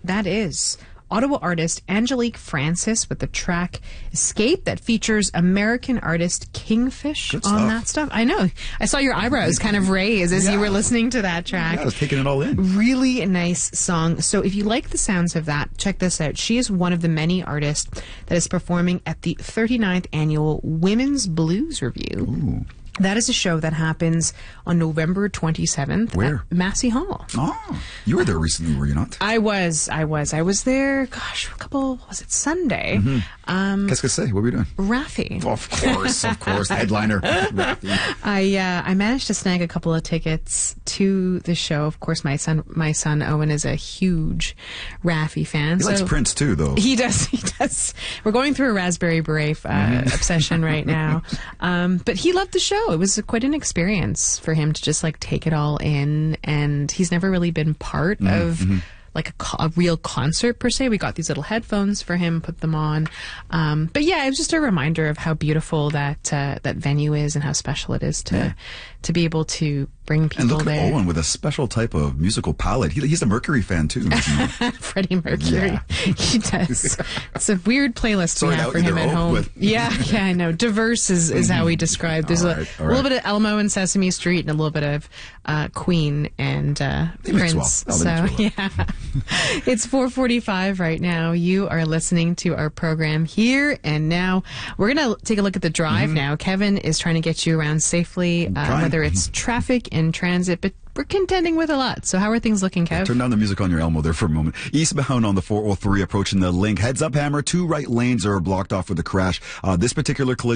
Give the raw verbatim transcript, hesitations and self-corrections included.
That is Ottawa artist Angelique Francis with the track Escape that features American artist Kingfish Good on stuff. that stuff. I know. I saw your eyebrows kind of raise as Yeah. you were listening to that track. Yeah, I was taking it all in. Really nice song. So if you like the sounds of that, check this out. She is one of the many artists that is performing at the thirty-ninth Annual Women's Blues Review. Ooh. That is a show that happens on November twenty-seventh Where? at Massey Hall. Oh, you were there recently, were you not? I was, I was, I was there. Gosh, a couple. Was it Sunday? Mm-hmm. Um, Qu'est-ce que c'est? What were you doing? Rafi. Of course, of course, headliner. Rafi. I uh, I managed to snag a couple of tickets to the show. Of course, my son, my son Owen is a huge Rafi fan. He so likes Prince too, though. He does. He does. We're going through a Raspberry Beret uh, Mm-hmm. obsession right now. Um, but he loved the show. It was quite an experience for him to just like take it all in. And he's never really been part Mm-hmm. of like a, co- a real concert per se. We got these little headphones for him, put them on. Um, but yeah, it was just a reminder of how beautiful that uh, that venue is and how special it is to Yeah. to be able to bring people And look there. at Owen with a special type of musical palette. He, he's a Mercury fan too. Isn't he? Freddie Mercury. Yeah. He does. It's a weird playlist Sorry, we have that for was him either at old home. with- Yeah, yeah, I know. Diverse is, is how we describe. There's All a, right, all a little right. bit of Elmo and Sesame Street and a little bit of uh, Queen and uh, They mix Prince. well. Oh, so they mix yeah, it's four forty-five right now. You are listening to our program Here and Now. We're gonna take a look at the drive now. Kevin is trying to get you around safely, uh, trying. whether it's traffic and transit, but we're contending with a lot. So how are things looking, Kev? Turn down the music on your Elmo there for a moment. Eastbound on the four oh three approaching the link. Heads up, Hammer. Two right lanes are blocked off with a crash. Uh, this particular collision